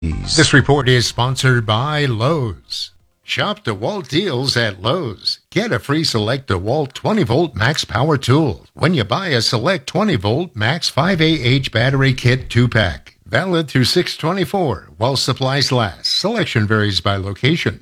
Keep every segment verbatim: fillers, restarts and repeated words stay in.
This report is sponsored by Lowe's. Shop DeWalt deals at Lowe's. Get a free Select DeWalt twenty volt Max Power Tool when you buy a Select twenty volt Max five A H battery kit two pack. Valid through six twenty-four while supplies last. Selection varies by location.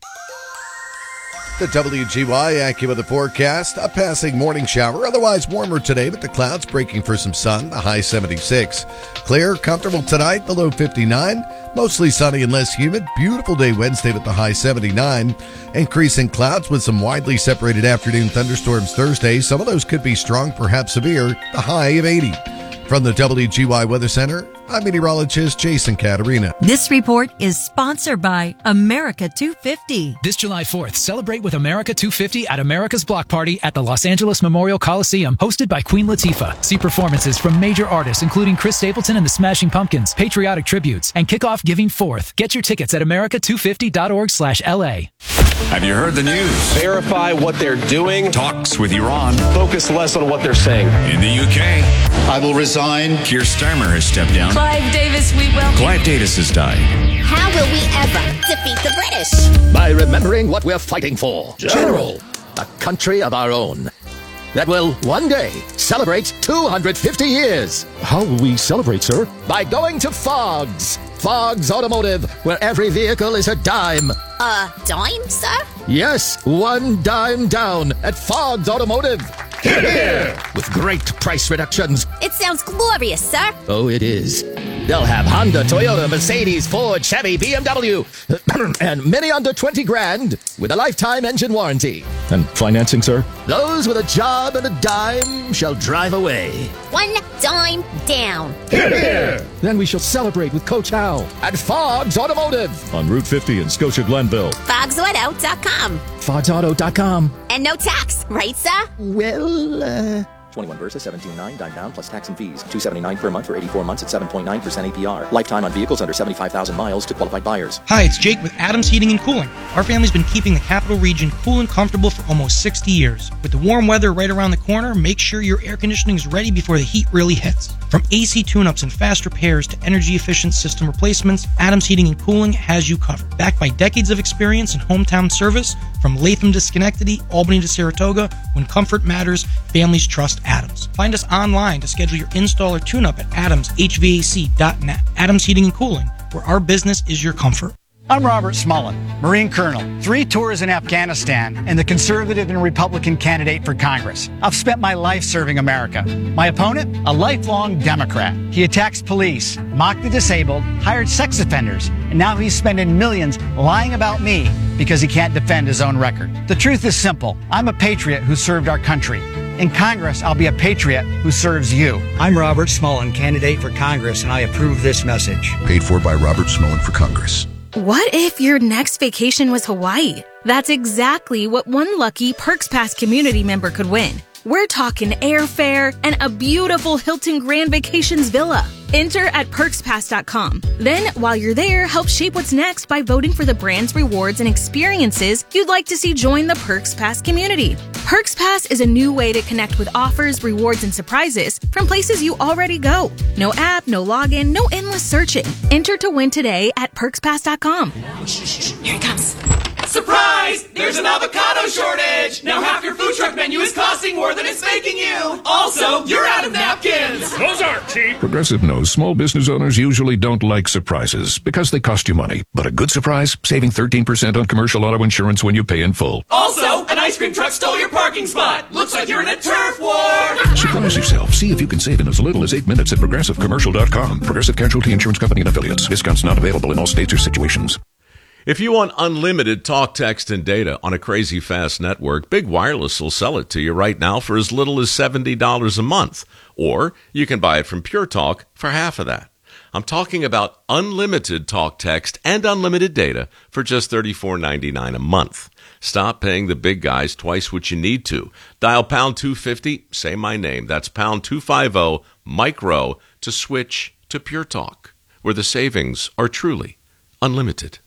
The W G Y AccuWeather forecast, a passing morning shower, otherwise warmer today, but the clouds breaking for some sun, the high seventy-six. Clear, comfortable tonight, the low fifty-nine. Mostly sunny and less humid. Beautiful day Wednesday with the high seventy-nine. Increasing clouds with some widely separated afternoon thunderstorms Thursday. Some of those could be strong, perhaps severe, the high of eighty. From the W G Y Weather Center, I'm meteorologist Jason Caterina. This report is sponsored by America two fifty. This July fourth, celebrate with America two fifty at America's Block Party at the Los Angeles Memorial Coliseum, hosted by Queen Latifah. See performances from major artists including Chris Stapleton and the Smashing Pumpkins, patriotic tributes, and kick off Giving Forth. Get your tickets at america two fifty dot org slash L A. Have you heard the news? Verify what they're doing. Talks with Iran. Focus less on what they're saying. In the U K, I will resign. Keir Starmer has stepped down. Clive Davis, we will. Clive Davis has died. How will we ever defeat the British? By remembering what we're fighting for. General. A country of our own. That will one day celebrate two hundred fifty years. How will we celebrate, sir? By going to Fogg's. Fogg's Automotive, where every vehicle is a dime. A dime, sir? Yes, one dime down at Fogg's Automotive. Here, here. With great price reductions. It sounds glorious, sir. Oh, it is. They'll have Honda, Toyota, Mercedes, Ford, Chevy, B M W, and many under twenty grand with a lifetime engine warranty. And financing, sir? Those with a job and a dime shall drive away. One dime down. Here, here. Then we shall celebrate with Coach Hal at Fogg's Automotive on Route fifty in Scotia Glenville. Fogs Auto dot com. Fogs Auto dot com. And no tax, right, sir? Well, uh... twenty-one versus seventeen nine, dime down plus tax and fees. two seventy-nine per month for eighty-four months at seven point nine percent A P R. Lifetime on vehicles under seventy-five thousand miles to qualified buyers. Hi, it's Jake with Adams Heating and Cooling. Our family's been keeping the capital region cool and comfortable for almost sixty years. With the warm weather right around the corner, make sure your air conditioning is ready before the heat really hits. From A C tune-ups and fast repairs to energy-efficient system replacements, Adams Heating and Cooling has you covered. Backed by decades of experience and hometown service, from Latham to Schenectady, Albany to Saratoga, when comfort matters, families trust Adams. Find us online to schedule your install or tune-up at adams h v a c dot net. Adams Heating and Cooling, where our business is your comfort. I'm Robert Smullen, Marine Colonel, three tours in Afghanistan, and the conservative and Republican candidate for Congress. I've spent my life serving America. My opponent, a lifelong Democrat. He attacks police, mocked the disabled, hired sex offenders, and now he's spending millions lying about me because he can't defend his own record. The truth is simple. I'm a patriot who served our country. In Congress, I'll be a patriot who serves you. I'm Robert Smullen, candidate for Congress, and I approve this message. Paid for by Robert Smullen for Congress. What if your next vacation was Hawaii? That's exactly what one lucky Perks Pass community member could win. We're talking airfare and a beautiful Hilton Grand Vacations villa. Enter at perks pass dot com. Then, while you're there, help shape what's next by voting for the brands, rewards, and experiences you'd like to see join the Perks Pass community. Perks Pass is a new way to connect with offers, rewards, and surprises from places you already go. No app, no login, no endless searching. Enter to win today at perks pass dot com. Here it comes. Surprise! There's an avocado shortage! Now half your food truck menu is costing more than it's making you! Also, you're out of napkins! Those aren't cheap! Progressive knows small business owners usually don't like surprises because they cost you money. But a good surprise? Saving thirteen percent on commercial auto insurance when you pay in full. Also, an ice cream truck stole your parking spot! Looks like you're in a turf war! Surprise yourself. See if you can save in as little as eight minutes at progressive commercial dot com. Progressive Casualty Insurance Company and Affiliates. Discounts not available in all states or situations. If you want unlimited talk, text, and data on a crazy fast network, Big Wireless will sell it to you right now for as little as seventy dollars a month. Or you can buy it from Pure Talk for half of that. I'm talking about unlimited talk, text, and unlimited data for just thirty-four ninety-nine a month. Stop paying the big guys twice what you need to. Dial pound two fifty, say my name. That's pound two fifty, micro, to switch to Pure Talk, where the savings are truly unlimited.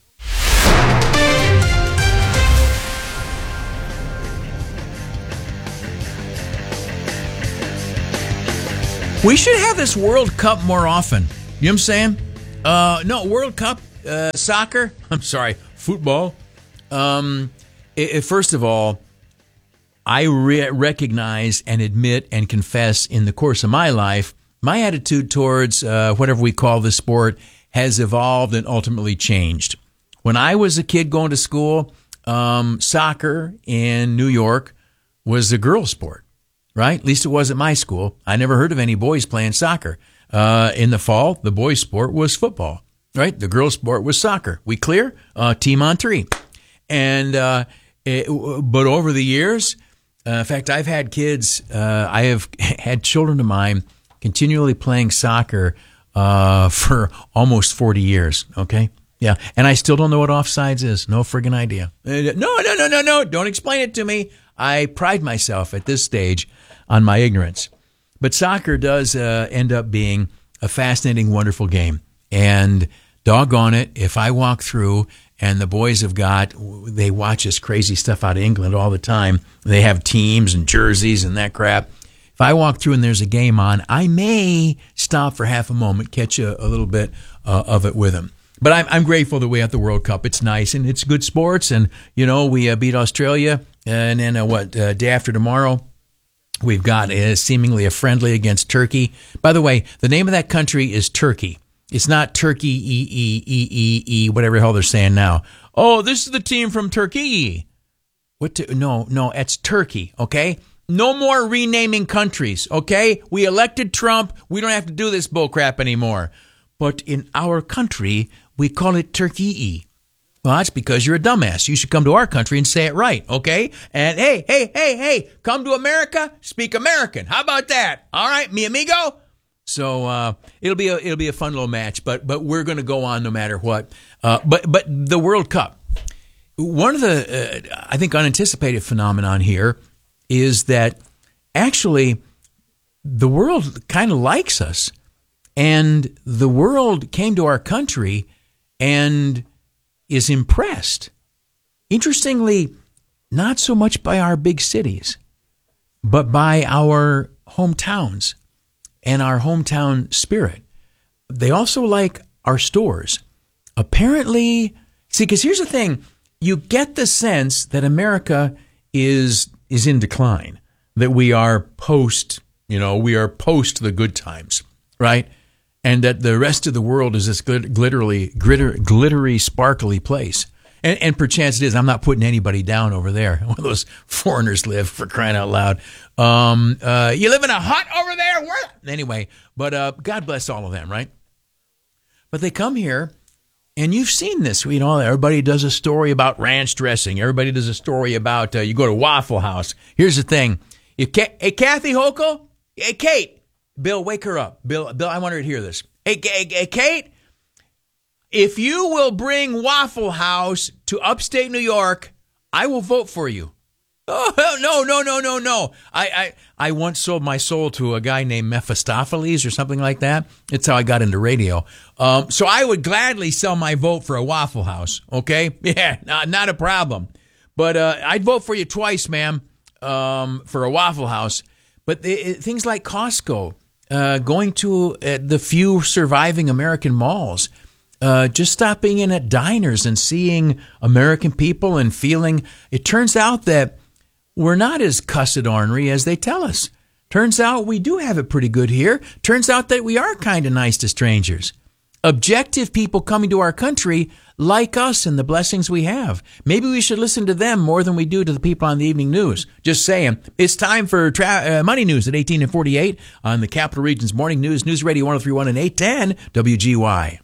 We should have this World Cup more often. You know what I'm saying? Uh, no, World Cup, uh, soccer, I'm sorry, football. Um, it, it, first of all, I re- recognize and admit and confess in the course of my life, my attitude towards uh, whatever we call this sport has evolved and ultimately changed. When I was a kid going to school, um, soccer in New York was a girl sport, right? At least it was at my school. I never heard of any boys playing soccer. Uh, in the fall, the boys' sport was football, right? The girls' sport was soccer. We clear? Uh, team on three. And uh, it, but over the years, uh, in fact, I've had kids. Uh, I have had children of mine continually playing soccer uh, for almost forty years. Okay, yeah, and I still don't know what offsides is. No friggin' idea. No, no, no, no, no. Don't explain it to me. I pride myself at this stage on my ignorance. But soccer does uh, end up being a fascinating, wonderful game. And doggone it, if I walk through and the boys have got, they watch this crazy stuff out of England all the time. They have teams and jerseys and that crap. If I walk through and there's a game on, I may stop for half a moment, catch a, a little bit uh, of it with them. But I'm, I'm grateful that we have the World Cup. It's nice and it's good sports. And, you know, we uh, beat Australia. And then uh, what, uh, day after tomorrow, we've got uh, seemingly a friendly against Turkey. By the way, the name of that country is Turkey. It's not Turkey, E, E, E, E, E, whatever the hell they're saying now. Oh, this is the team from Turkey. What? To, no, no, it's Turkey, okay? No more renaming countries, okay? We elected Trump. We don't have to do this bullcrap anymore. But in our country, we call it Turkey. Well, that's because you're a dumbass. You should come to our country and say it right, okay? And hey, hey, hey, hey, come to America, speak American. How about that? All right, mi amigo? So uh, it'll be a it'll be a fun little match, but but we're going to go on no matter what. Uh, but but the World Cup, one of the uh, I think unanticipated phenomenon here is that actually the world kind of likes us, and the world came to our country and is impressed. Interestingly, not so much by our big cities, but by our hometowns and our hometown spirit. They also like our stores. Apparently, see, because here's the thing, you get the sense that America is is in decline, that we are post, you know, we are post the good times, right? And that the rest of the world is this glittery, glitter, glittery, sparkly place. And, and perchance it is. I'm not putting anybody down over there. One of those foreigners live, for crying out loud. Um, uh, you live in a hut over there? Where? Anyway, but uh, God bless all of them, right? But they come here, and you've seen this. You know, everybody does a story about ranch dressing. Everybody does a story about uh, you go to Waffle House. Here's the thing. You ca- hey, Kathy Hochul? Hey, Kate. Bill, wake her up. Bill, Bill, I want her to hear this. Hey, hey, hey, Kate, if you will bring Waffle House to upstate New York, I will vote for you. Oh, no, no, no, no, no. I, I, I once sold my soul to a guy named Mephistopheles or something like that. That's how I got into radio. Um, so I would gladly sell my vote for a Waffle House, okay? Yeah, not, not a problem. But uh, I'd vote for you twice, ma'am, um, for a Waffle House. But the, things like Costco, uh, going to uh, the few surviving American malls, uh, just stopping in at diners and seeing American people and feeling, it turns out that we're not as cussed ornery as they tell us. Turns out we do have it pretty good here. Turns out that we are kind of nice to strangers. Objective people coming to our country like us and the blessings we have. Maybe we should listen to them more than we do to the people on the evening news. Just saying. It's time for tra- uh, Money News at eighteen and forty-eight on the Capital Region's Morning News, News Radio one oh three point one and eight ten W G Y.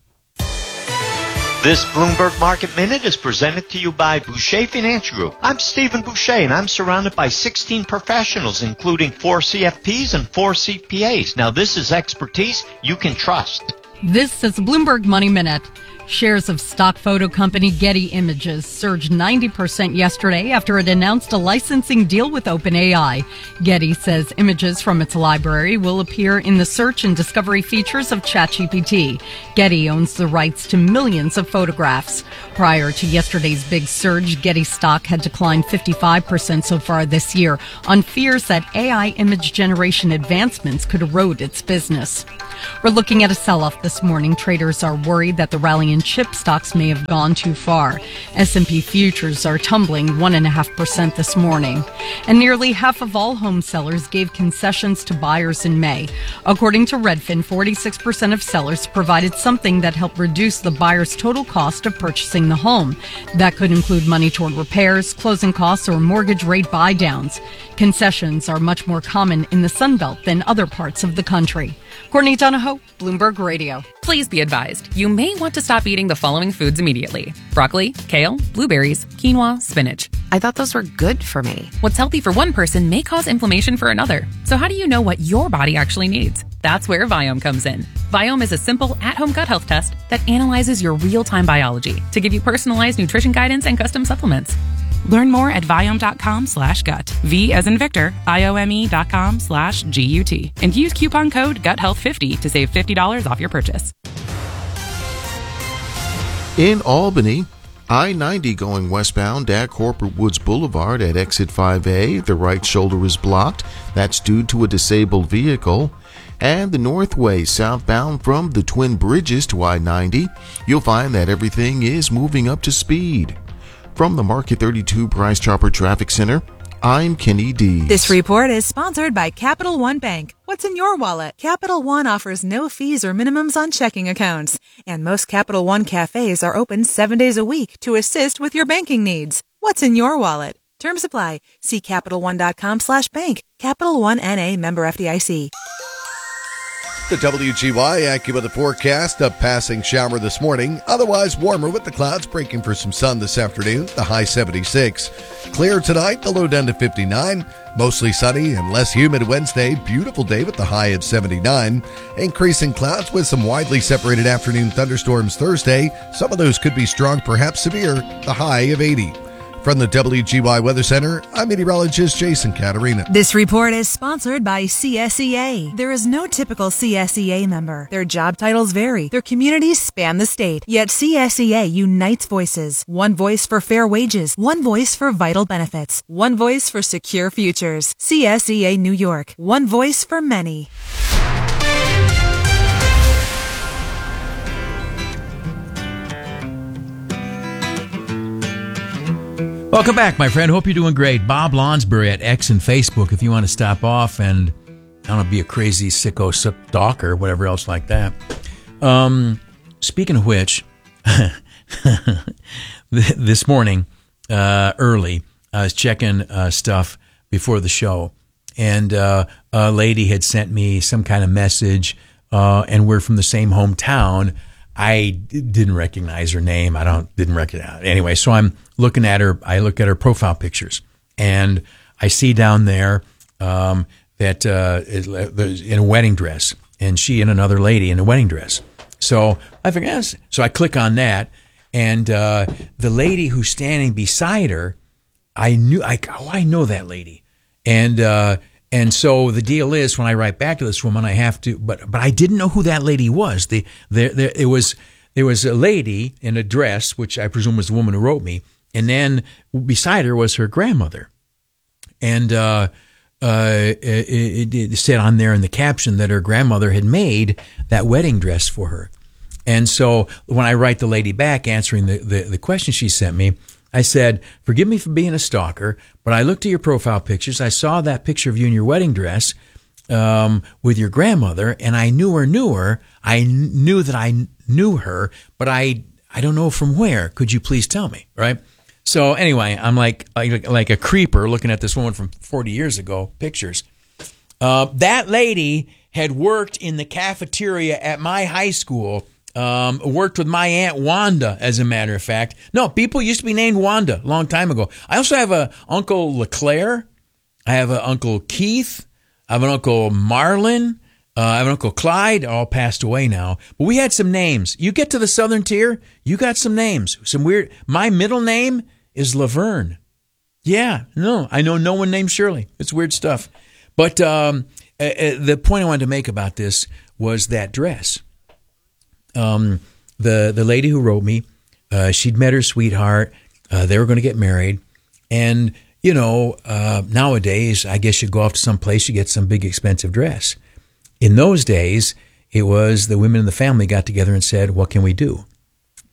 This Bloomberg Market Minute is presented to you by Boucher Finance Group. I'm Stephen Boucher, and I'm surrounded by sixteen professionals, including four C F Ps and four C P As. Now, this is expertise you can trust. This is Bloomberg Money Minute. Shares of stock photo company Getty Images surged ninety percent yesterday after it announced a licensing deal with OpenAI. Getty says images from its library will appear in the search and discovery features of ChatGPT. Getty owns the rights to millions of photographs. Prior to yesterday's big surge, Getty stock had declined fifty-five percent so far this year on fears that A I image generation advancements could erode its business. We're looking at a sell-off this morning. Traders are worried that the rally in and chip stocks may have gone too far. S and P futures are tumbling one point five percent this morning. And nearly half of all home sellers gave concessions to buyers in May. According to Redfin, forty-six percent of sellers provided something that helped reduce the buyer's total cost of purchasing the home. That could include money toward repairs, closing costs, or mortgage rate buy-downs. Concessions are much more common in the Sun Belt than other parts of the country. Courtney Donahoe, Bloomberg Radio. Please be advised, you may want to stop eating the following foods immediately. Broccoli, kale, blueberries, quinoa, spinach. I thought those were good for me. What's healthy for one person may cause inflammation for another. So how do you know what your body actually needs? That's where Viome comes in. Viome is a simple at-home gut health test that analyzes your real-time biology to give you personalized nutrition guidance and custom supplements. Learn more at Viome.com slash gut. V as in Victor, I-O-M-E dot com slash G-U-T. And use coupon code gut health fifty to save fifty dollars off your purchase. In Albany, I ninety going westbound at Corporate Woods Boulevard at exit five A. The right shoulder is blocked. That's due to a disabled vehicle. And the Northway southbound from the Twin Bridges to I ninety, you'll find that everything is moving up to speed. From the Market thirty-two Price Chopper Traffic Center, I'm Kenny D. This report is sponsored by Capital One Bank. What's in your wallet? Capital One offers no fees or minimums on checking accounts. And most Capital One cafes are open seven days a week to assist with your banking needs. What's in your wallet? Terms apply. See CapitalOne.com slash bank. Capital One N A, member F D I C. The W G Y AccuWeather forecast, a passing shower this morning, otherwise warmer with the clouds breaking for some sun this afternoon, the high seventy-six. Clear tonight, the low down to fifty-nine. Mostly sunny and less humid Wednesday, beautiful day with the high at seventy-nine. Increasing clouds with some widely separated afternoon thunderstorms Thursday. Some of those could be strong, perhaps severe, the high of eighty. From the W G Y Weather Center, I'm meteorologist Jason Caterina. This report is sponsored by C S E A. There is no typical C S E A member. Their job titles vary. Their communities span the state. Yet C S E A unites voices. One voice for fair wages. One voice for vital benefits. One voice for secure futures. C S E A New York. One voice for many. Welcome back, my friend. Hope you're doing great. Bob Lonsbury at X and Facebook if you want to stop off and, I don't know, be a crazy sicko stalker or whatever else like that. Um, speaking of which, this morning, uh, early, I was checking uh, stuff before the show, and uh, a lady had sent me some kind of message, uh, and we're from the same hometown. I didn't recognize her name. I don't didn't recognize. Anyway, so I'm looking at her. I look at her profile pictures, and I see down there um, that uh, in a wedding dress, and she and another lady in a wedding dress. So I figured, yes. So I click on that, and uh, the lady who's standing beside her, I knew. I oh, I know that lady, and uh, and so the deal is, when I write back to this woman, I have to. But but I didn't know who that lady was. The there there it was. There was a lady in a dress, which I presume was the woman who wrote me, and then beside her was her grandmother. And uh, uh, it, it said on there in the caption that her grandmother had made that wedding dress for her. And so when I write the lady back answering the, the, the question she sent me, I said, forgive me for being a stalker, but I looked at your profile pictures. I saw that picture of you in your wedding dress um, with your grandmother, and I knew her, knew her. I knew that I knew her, but I I don't know from where. Could you please tell me, right? So anyway, I'm like like, like a creeper looking at this woman from forty years ago, pictures. Uh, that lady had worked in the cafeteria at my high school, um, worked with my Aunt Wanda, as a matter of fact. No, people used to be named Wanda a long time ago. I also have a Uncle LeClaire. I have an Uncle Keith. I have an Uncle Marlin. Uh, I have an Uncle Clyde, all passed away now. But we had some names. You get to the southern tier, you got some names. Some weird. My middle name is Laverne. Yeah, no, I know no one named Shirley. It's weird stuff. But um, uh, the point I wanted to make about this was that dress. Um, the, the lady who wrote me, uh, she'd met her sweetheart. Uh, they were going to get married. And, you know, uh, nowadays, I guess you go off to some place, you get some big expensive dress. In those days, it was the women in the family got together and said, what can we do?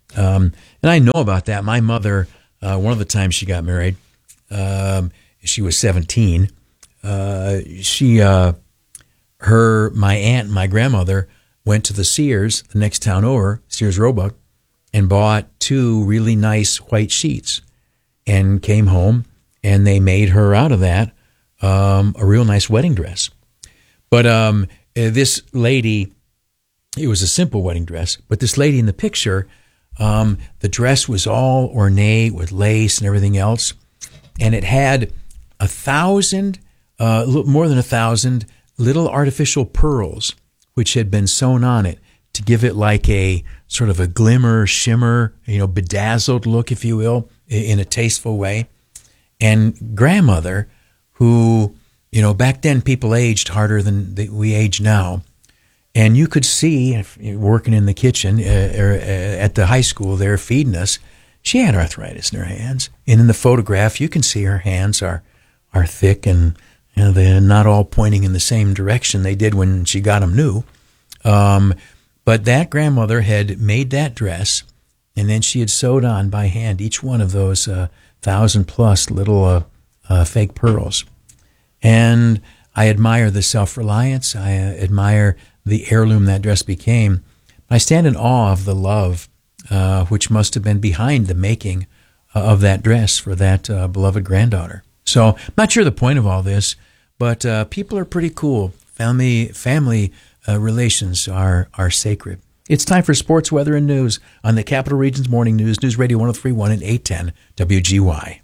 Um, and I know about that. My mother, uh, one of the times she got married, um, she was seventeen. Uh, she, uh, her, my aunt, and my grandmother went to the Sears, the next town over, Sears Roebuck, and bought two really nice white sheets, and came home, and they made her out of that um, a real nice wedding dress. But um, this lady, it was a simple wedding dress, but this lady in the picture, um, the dress was all ornate with lace and everything else, and it had a thousand, uh, more than a thousand little artificial pearls, which had been sewn on it to give it like a sort of a glimmer, shimmer, you know, bedazzled look, if you will, in a tasteful way. And grandmother, who, you know, back then people aged harder than we age now. And you could see, working in the kitchen uh, or, uh, at the high school there feeding us, she had arthritis in her hands. And in the photograph, you can see her hands are are thick and, you know, they're not all pointing in the same direction they did when she got them new. Um, but that grandmother had made that dress, and then she had sewed on by hand each one of those uh, thousand plus little uh, uh, fake pearls. And I admire the self-reliance. I uh, admire the heirloom that dress became. I stand in awe of the love uh, which must have been behind the making uh, of that dress for that uh, beloved granddaughter. So I'm not sure the point of all this, but uh, people are pretty cool. Family family uh, relations are, are sacred. It's time for sports, weather, and news on the Capital Region's Morning News, News Radio one oh three point one and eight ten W G Y.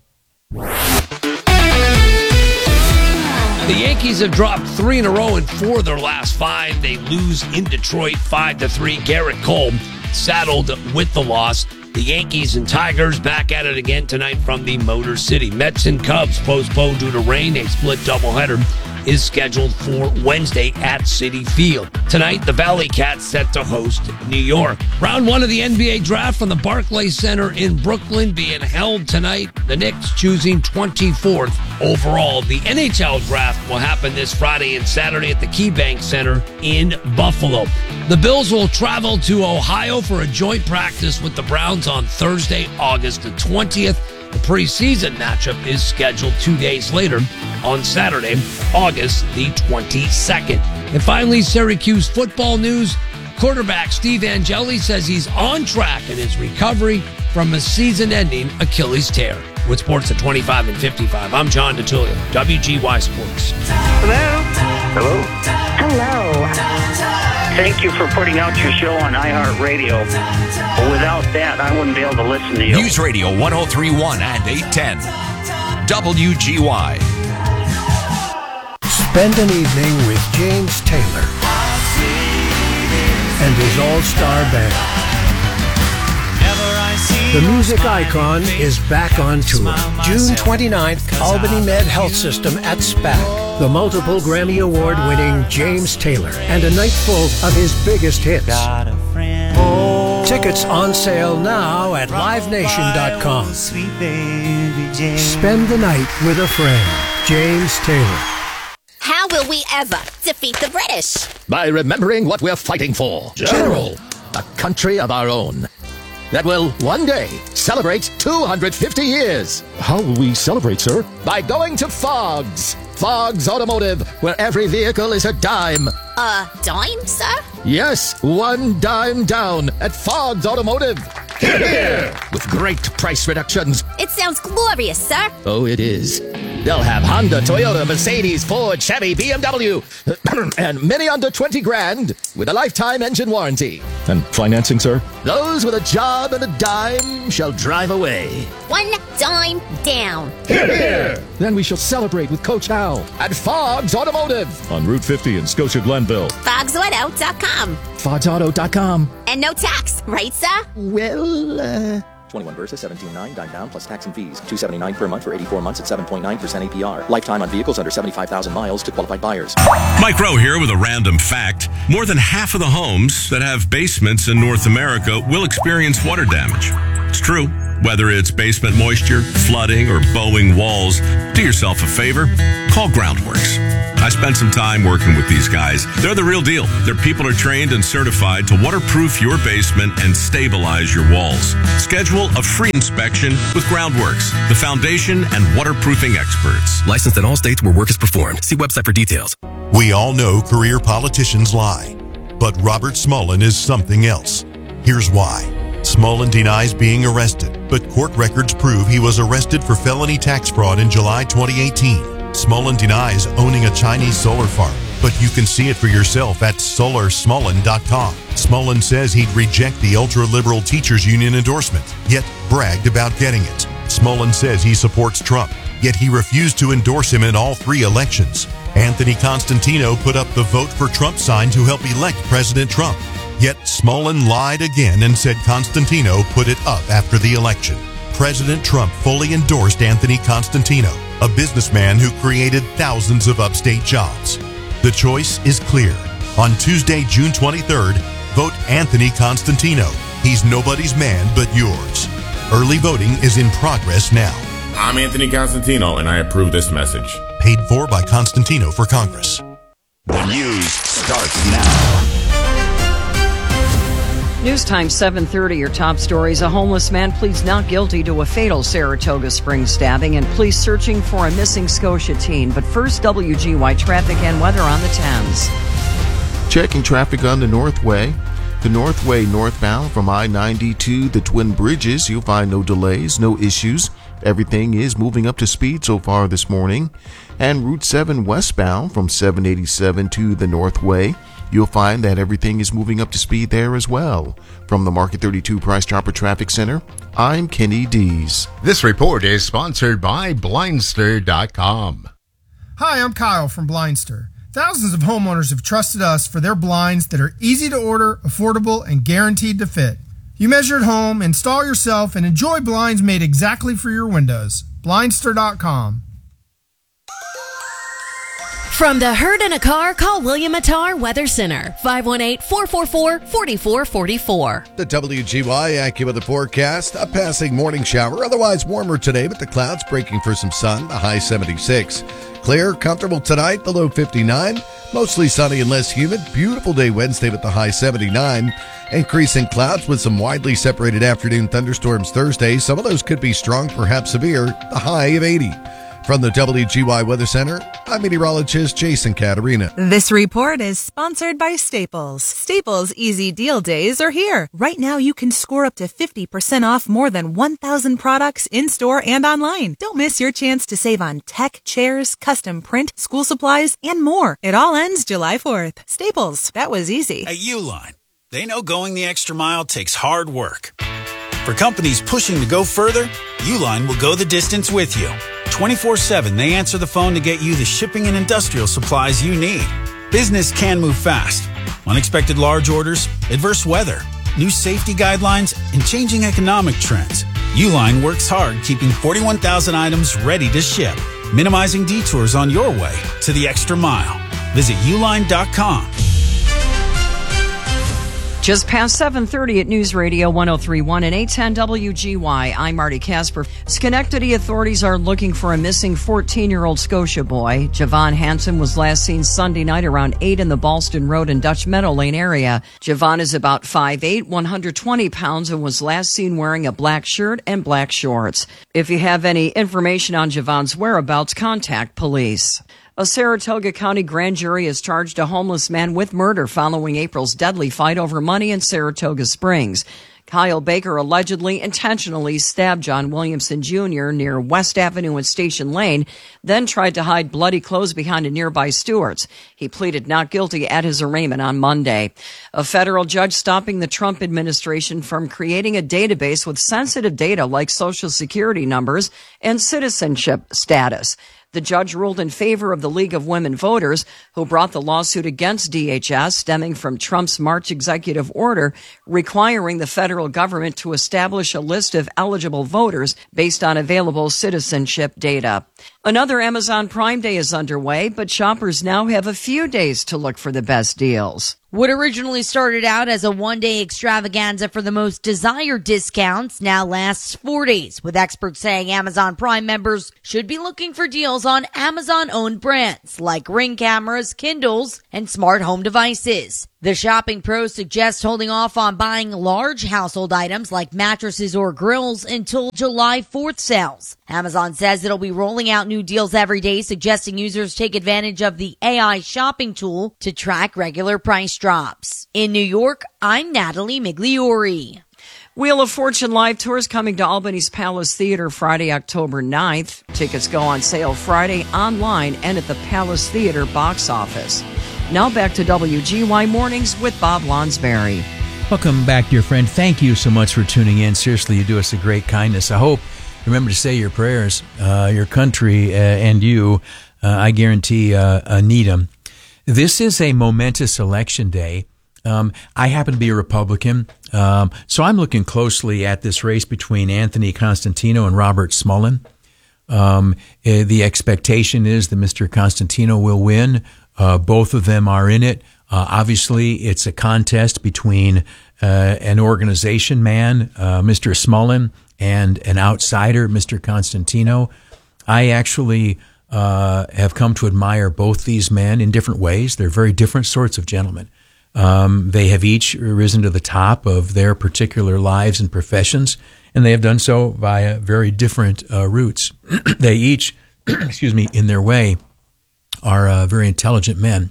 The Yankees have dropped three in a row and four of their last five. They lose in Detroit five to three. Garrett Cole saddled with the loss. The Yankees and Tigers back at it again tonight from the Motor City. Mets and Cubs postponed due to rain. A split doubleheader is scheduled for Wednesday at Citi Field. Tonight, the Valley Cats set to host New York. Round one of the N B A draft from the Barclays Center in Brooklyn being held tonight. The Knicks choosing twenty-fourth overall. The N H L draft will happen this Friday and Saturday at the KeyBank Center in Buffalo. The Bills will travel to Ohio for a joint practice with the Browns on Thursday, August the twentieth. The preseason matchup is scheduled two days later on Saturday, August the twenty-second. And finally, Syracuse football news. Quarterback Steve Angeli says he's on track in his recovery from a season-ending Achilles tear. With sports at twenty-five and fifty-five, I'm John DeTullio, W G Y Sports. Hello? Hello? Hello. Thank you for putting out your show on iHeartRadio. Without that, I wouldn't be able to listen to you. News Radio one oh three point one and eight ten. W G Y. Spend an evening with James Taylor and his all-star band. The music icon is back on tour. June twenty-ninth, Albany Med Health System at SPAC. The multiple Grammy Award-winning James Taylor and a night full of his biggest hits. Tickets on sale now at live nation dot com. Spend the night with a friend. James Taylor. How will we ever defeat the British? By remembering what we're fighting for. General. A country of our own that will one day celebrate two hundred fifty years. How will we celebrate, sir? By going to Fogg's. Fogg's Automotive, where every vehicle is a dime. A dime, sir? Yes, one dime down at Fogg's Automotive. Hear, hear. With great price reductions. It sounds glorious, sir. Oh, it is. They'll have Honda, Toyota, Mercedes, Ford, Chevy, B M W, and many under twenty grand with a lifetime engine warranty. And financing, sir? Those with a job and a dime shall drive away. One dime down. Hear, hear. Then we shall celebrate with Coach Hal at Fogg's Automotive on Route fifty in Scotia Glenville. Fogs Auto dot com. Fogs Auto dot com. And no tax, right, sir? Well, uh... twenty-one versus seventeen nine, dime down plus tax and fees. two seventy-nine per month for eighty-four months at seven point nine percent A P R. Lifetime on vehicles under seventy-five thousand miles to qualified buyers. Mike Rowe here with a random fact. More than half of the homes that have basements in North America will experience water damage. It's true. Whether it's basement moisture, flooding, or bowing walls, do yourself a favor, call Groundworks. I spent some time working with these guys. They're the real deal. Their people are trained and certified to waterproof your basement and stabilize your walls. Schedule a free inspection with Groundworks, the foundation and waterproofing experts. Licensed in all states where work is performed. See website for details. We all know career politicians lie, but Robert Smullen is something else. Here's why. Smullen denies being arrested, but court records prove he was arrested for felony tax fraud in July twenty eighteen. Smullen denies owning a Chinese solar farm, but you can see it for yourself at solar smullen dot com. Smullen says he'd reject the ultra-liberal teachers union endorsement, yet bragged about getting it. Smullen says he supports Trump, yet he refused to endorse him in all three elections. Anthony Constantino put up the Vote for Trump sign to help elect President Trump. Yet Smullen lied again and said Constantino put it up after the election. President Trump fully endorsed Anthony Constantino, a businessman who created thousands of upstate jobs. The choice is clear. On Tuesday, June twenty-third, vote Anthony Constantino. He's nobody's man but yours. Early voting is in progress now. I'm Anthony Constantino, and I approve this message. Paid for by Constantino for Congress. The news starts now. News time seven thirty, your top stories. A homeless man pleads not guilty to a fatal Saratoga Springs stabbing, and police searching for a missing Scotia teen. But first, W G Y traffic and weather on the tens. Checking traffic on the Northway. The Northway northbound from I ninety to the Twin Bridges, you'll find no delays, no issues. Everything is moving up to speed so far this morning. And Route seven westbound from seven eighty-seven to the Northway, you'll find that everything is moving up to speed there as well. From the Market thirty-two Price Chopper Traffic Center, I'm Kenny Dees. This report is sponsored by Blindster dot com. Hi, I'm Kyle from Blindster. Thousands of homeowners have trusted us for their blinds that are easy to order, affordable, and guaranteed to fit. You measure at home, install yourself, and enjoy blinds made exactly for your windows. Blindster dot com. From the hurt in a car, call William Attar Weather Center, five one eight, four four four, four four four four. The W G Y AccuWeather forecast, a passing morning shower, otherwise warmer today, but the clouds breaking for some sun, the high seventy-six. Clear, comfortable tonight, the low fifty-nine. Mostly sunny and less humid. Beautiful day Wednesday with the high seventy-nine. Increasing clouds with some widely separated afternoon thunderstorms Thursday. Some of those could be strong, perhaps severe, the high of eighty. From the W G Y Weather Center, I'm meteorologist Jason Caterina. This report is sponsored by Staples. Staples Easy Deal Days are here. Right now you can score up to fifty percent off more than one thousand products in-store and online. Don't miss your chance to save on tech, chairs, custom print, school supplies, and more. It all ends July fourth. Staples, that was easy. At Uline, they know going the extra mile takes hard work. For companies pushing to go further, Uline will go the distance with you. twenty-four seven, they answer the phone to get you the shipping and industrial supplies you need. Business can move fast. Unexpected large orders, adverse weather, new safety guidelines, and changing economic trends. Uline works hard keeping forty-one thousand items ready to ship, minimizing detours on your way to the extra mile. Visit uline dot com. Just past seven thirty at News Radio one oh three point one and eight ten W G Y. I'm Marty Casper. Schenectady authorities are looking for a missing fourteen-year-old Scotia boy. Javon Hansen was last seen Sunday night around eight in the Ballston Road and Dutch Meadow Lane area. Javon is about five eight, one hundred twenty pounds, and was last seen wearing a black shirt and black shorts. If you have any information on Javon's whereabouts, contact police. A Saratoga County grand jury has charged a homeless man with murder following April's deadly fight over money in Saratoga Springs. Kyle Baker allegedly intentionally stabbed John Williamson Junior near West Avenue and Station Lane, then tried to hide bloody clothes behind a nearby Stewart's. He pleaded not guilty at his arraignment on Monday. A federal judge stopping the Trump administration from creating a database with sensitive data like Social Security numbers and citizenship status. The judge ruled in favor of the League of Women Voters, who brought the lawsuit against D H S stemming from Trump's March executive order requiring the federal government to establish a list of eligible voters based on available citizenship data. Another Amazon Prime Day is underway, but shoppers now have a few days to look for the best deals. What originally started out as a one-day extravaganza for the most desired discounts now lasts four days, with experts saying Amazon Prime members should be looking for deals on Amazon-owned brands like Ring cameras, Kindles, and smart home devices. The shopping pro suggests holding off on buying large household items like mattresses or grills until July fourth sales. Amazon says it'll be rolling out new deals every day, suggesting users take advantage of the A I shopping tool to track regular price drops. In New York, I'm Natalie Migliori. Wheel of Fortune live tours coming to Albany's Palace Theater Friday, October ninth. Tickets go on sale Friday online and at the Palace Theater box office. Now back to W G Y Mornings with Bob Lonsberry. Welcome back, dear friend. Thank you so much for tuning in. Seriously, you do us a great kindness. I hope you remember to say your prayers. Uh, your country uh, and you, uh, I guarantee, uh, uh, need them. This is a momentous election day. Um, I happen to be a Republican, um, so I'm looking closely at this race between Anthony Constantino and Robert Smullen. Um, uh, the expectation is that Mister Constantino will win. Uh, both of them are in it. Uh, obviously, it's a contest between uh, an organization man, uh, Mister Smullen, and an outsider, Mister Constantino. I actually uh, have come to admire both these men in different ways. They're very different sorts of gentlemen. Um, they have each risen to the top of their particular lives and professions, and they have done so via very different uh, routes. They each, excuse me, in their way, are uh, very intelligent men.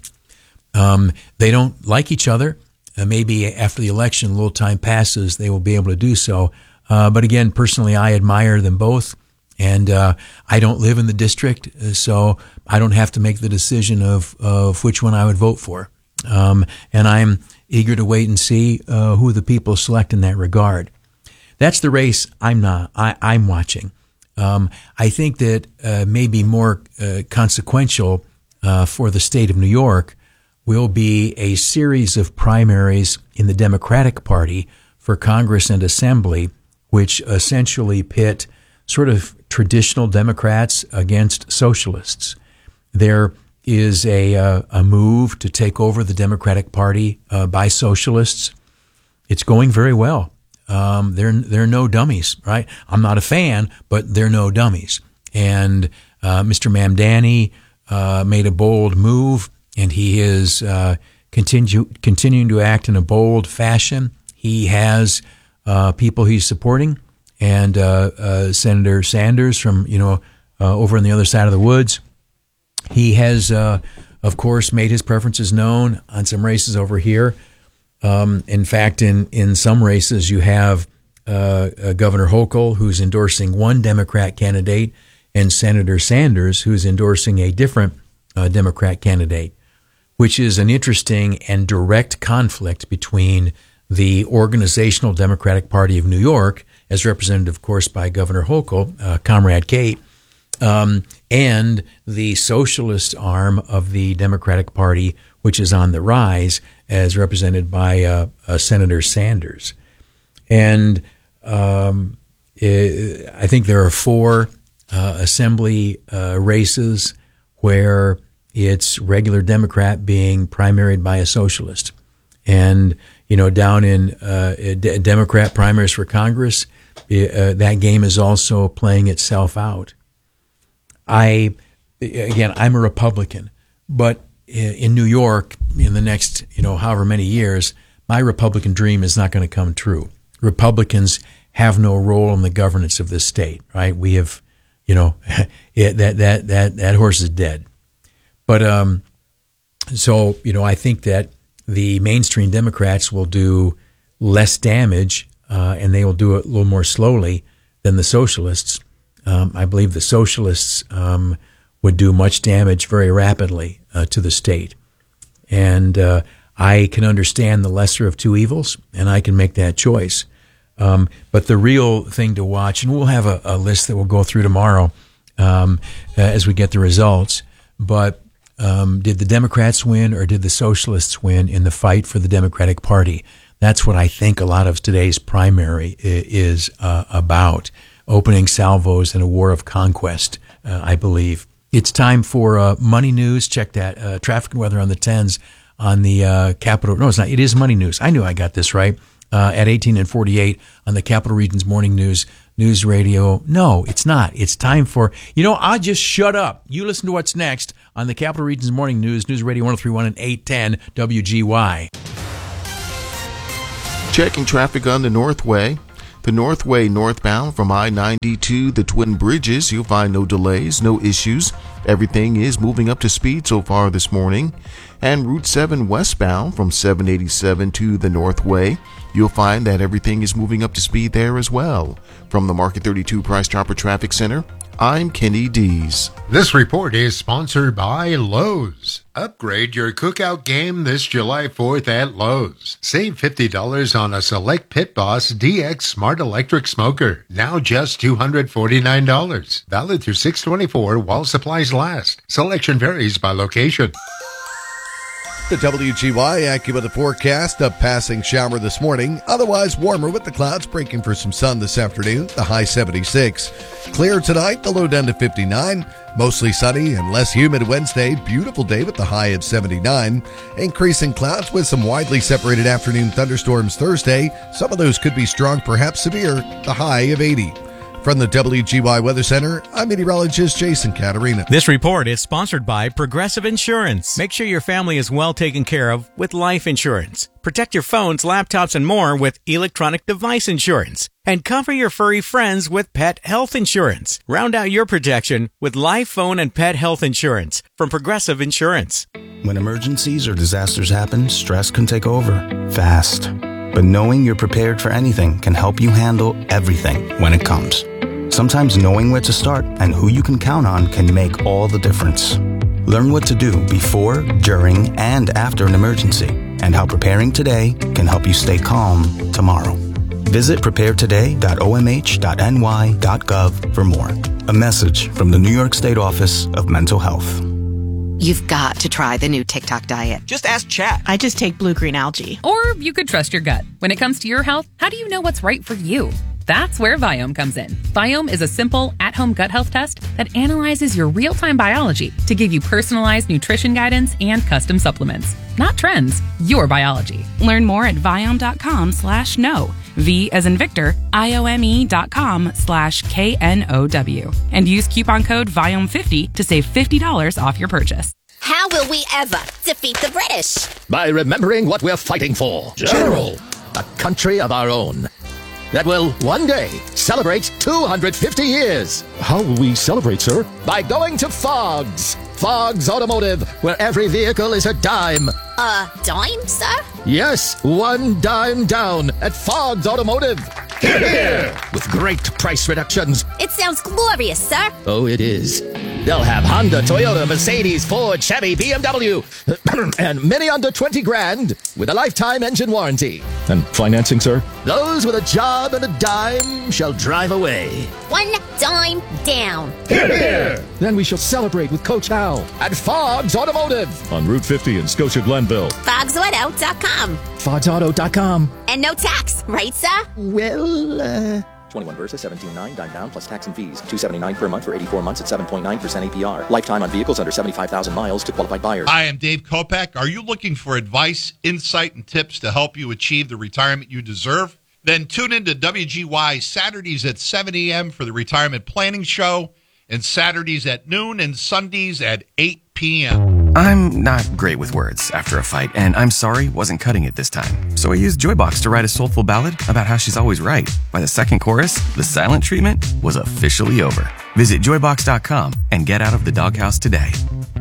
Um, they don't like each other. Uh, maybe after the election, a little time passes, they will be able to do so. Uh, but again, personally, I admire them both. And uh, I don't live in the district, so I don't have to make the decision of, of which one I would vote for. Um, and I'm eager to wait and see uh, who the people select in that regard. That's the race I'm not. I, I'm watching. Um, I think that uh, maybe more uh, consequential uh, for the state of New York will be a series of primaries in the Democratic Party for Congress and Assembly, which essentially pit sort of traditional Democrats against socialists. There is a uh, a move to take over the Democratic Party uh, by socialists. It's going very well. Um, they're they're no dummies, right? I'm not a fan, but they're no dummies. And uh, Mister Mamdani uh, made a bold move, and he is uh, continue continuing to act in a bold fashion. He has uh, people he's supporting, and uh, uh, Senator Sanders from you know uh, over on the other side of the woods. He has, uh, of course, made his preferences known on some races over here. Um, in fact, in, in some races, you have uh, uh, Governor Hochul, who's endorsing one Democrat candidate, and Senator Sanders, who's endorsing a different uh, Democrat candidate, which is an interesting and direct conflict between the organizational Democratic Party of New York, as represented, of course, by Governor Hochul, uh, Comrade Kate, Um, and the socialist arm of the Democratic Party, which is on the rise, as represented by uh, uh, Senator Sanders. And um, it, I think there are four uh, assembly uh, races where it's regular Democrat being primaried by a socialist. And, you know, down in uh, D- Democrat primaries for Congress, uh, that game is also playing itself out. I, again, I'm a Republican, but in New York, in the next, you know, however many years, my Republican dream is not going to come true. Republicans have no role in the governance of this state, right? We have, you know, it, that that that that horse is dead. But um, so you know, I think that the mainstream Democrats will do less damage, uh, and they will do it a little more slowly than the socialists. Um, I believe the socialists um, would do much damage very rapidly uh, to the state. And uh, I can understand the lesser of two evils, and I can make that choice. Um, but the real thing to watch, and we'll have a, a list that we'll go through tomorrow um, as we get the results, but um, did the Democrats win or did the socialists win in the fight for the Democratic Party? That's what I think a lot of today's primary is uh, about. Opening salvos in a war of conquest, uh, I believe. It's time for uh, Money News. Check that. Uh, traffic and weather on the tens on the uh, Capital. No, it's not. It is Money News. I knew I got this right. Uh, at eighteen and forty-eight on the Capital Region's Morning News News Radio. No, it's not. It's time for, you know, I'll just shut up. You listen to what's next on the Capital Region's Morning News, News Radio one oh three point one and eight ten W G Y. Checking traffic on the Northway. The Northway northbound from I ninety to the Twin Bridges, you'll find no delays, no issues. Everything is moving up to speed so far this morning. And Route seven westbound from seven eighty-seven to the Northway, you'll find that everything is moving up to speed there as well. From the Market thirty-two Price Chopper Traffic Center, I'm Kenny Dees. This report is sponsored by Lowe's. Upgrade your cookout game this July fourth at Lowe's. Save fifty dollars on a select Pit Boss D X Smart Electric Smoker. Now just two hundred forty-nine dollars. Valid through six twenty-four while supplies last. Selection varies by location. The W G Y AccuWeather forecast, a passing shower this morning, otherwise warmer with the clouds breaking for some sun this afternoon, the high seventy-six. Clear tonight, the low down to fifty-nine. Mostly sunny and less humid Wednesday, beautiful day with the high at seventy-nine. Increasing clouds with some widely separated afternoon thunderstorms Thursday. Some of those could be strong, perhaps severe, the high of eighty. From the W G Y Weather Center, I'm meteorologist Jason Caterina. This report is sponsored by Progressive Insurance. Make sure your family is well taken care of with life insurance. Protect your phones, laptops, and more with electronic device insurance. And cover your furry friends with pet health insurance. Round out your protection with life, phone, and pet health insurance from Progressive Insurance. When emergencies or disasters happen, stress can take over fast. But knowing you're prepared for anything can help you handle everything when it comes. Sometimes knowing where to start and who you can count on can make all the difference. Learn what to do before, during, and after an emergency, and how preparing today can help you stay calm tomorrow. Visit prepare today dot o m h dot n y dot gov for more. A message from the New York State Office of Mental Health. You've got to try the new TikTok diet. Just ask Chat. I just take blue-green algae. Or you could trust your gut. When it comes to your health, how do you know what's right for you? That's where Viome comes in. Viome is a simple, at-home gut health test that analyzes your real-time biology to give you personalized nutrition guidance and custom supplements. Not trends, your biology. Learn more at Viome.com slash no. V as in Victor, I-O-M-E dot com slash K N O W. And use coupon code Viome fifty to save fifty dollars off your purchase. How will we ever defeat the British? By remembering what we're fighting for. General. A country of our own. That will one day celebrate two hundred fifty years. How will we celebrate, sir? By going to Fogg's. Fogg's Automotive, where every vehicle is a dime. A dime, sir? Yes, one dime down at Fogg's Automotive. Hear, hear. With great price reductions. It sounds glorious, sir. Oh, it is. They'll have Honda, Toyota, Mercedes, Ford, Chevy, B M W, and many under twenty grand with a lifetime engine warranty. And financing, sir? Those with a job and a dime shall drive away. One dime down. Hear, hear. Then we shall celebrate with Coach Hal. At Fogg's Automotive. On Route fifty in Scotia Glenville. Fogs Auto dot com. Fogs Auto dot com. And no tax, right, sir? Well, uh... twenty-one Versa, seventeen nine, dime down plus tax and fees. two seventy-nine per month for eighty-four months at seven point nine percent A P R. Lifetime on vehicles under seventy-five thousand miles to qualified buyers. Hi, I'm Dave Kopak. Are you looking for advice, insight, and tips to help you achieve the retirement you deserve? Then tune in to W G Y Saturdays at seven a.m. for the Retirement Planning Show, and Saturdays at noon and Sundays at eight p.m. I'm not great with words after a fight, and I'm sorry wasn't cutting it this time. So I used Joybox to write a soulful ballad about how she's always right. By the second chorus, the silent treatment was officially over. Visit joybox dot com and get out of the doghouse today.